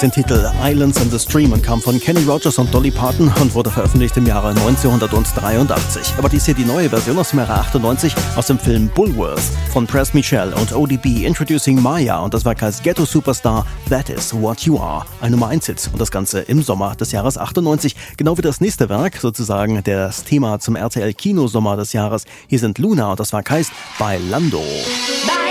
Den Titel Islands in the Stream und kam von Kenny Rogers und Dolly Parton und wurde veröffentlicht im Jahre 1983. Aber dies hier die neue Version aus dem Jahre 98 aus dem Film Bulworth von Press Michel und ODB Introducing Maya, und das Werk heißt Ghetto Superstar, That Is What You Are. Ein Nummer 1 Hit und das Ganze im Sommer des Jahres 98. Genau wie das nächste Werk, sozusagen das Thema zum RTL Kinosommer des Jahres. Hier sind Luna und das Werk heißt Bailando.